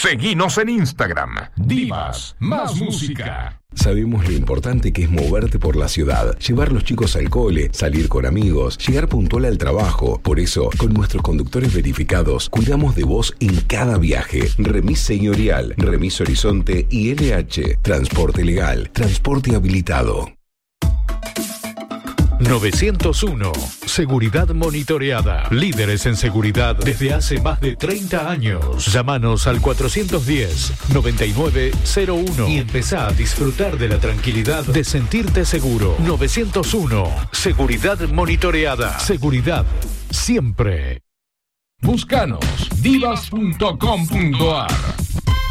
Seguinos en Instagram, Divas más Música. Sabemos lo importante que es moverte por la ciudad, llevar los chicos al cole, salir con amigos, llegar puntual al trabajo. Por eso, con nuestros conductores verificados, cuidamos de vos en cada viaje. Remis Señorial, Remis Horizonte y NH. Transporte legal, transporte habilitado. 901. Seguridad monitoreada. Líderes en seguridad desde hace más de 30 años. Llámanos al 410-9901 y empezá a disfrutar de la tranquilidad de sentirte seguro. 901. Seguridad monitoreada. Seguridad siempre. Búscanos divas.com.ar.